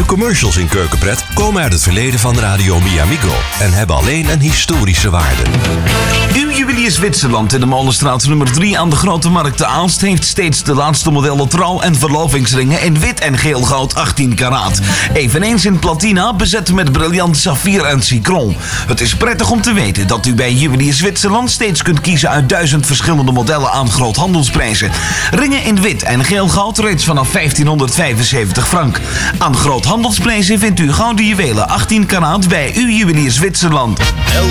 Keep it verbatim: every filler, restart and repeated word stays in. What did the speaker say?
commercials in Keukenpret komen uit het verleden van Radio Mi Amigo en hebben alleen een historische waarde. Uw juwelier Zwitserland in de Molenstraat nummer drie aan de Grote Markt te Aalst heeft steeds de laatste modellen trouw- en verlovingsringen in wit en geel goud achttien karaat. Eveneens in platina, bezet met briljant saffier en citron. Het is prettig om te weten dat u bij juwelier Zwitserland steeds kunt kiezen uit duizend verschillende modellen aan groothandelsprijzen. Ringen in wit en geel goud reeds vanaf vijftienhonderdvijfenzeventig frank. Aan groothandelsprijzen vindt u gouden juwelen achttien karaat bij uw juwelier Zwitserland.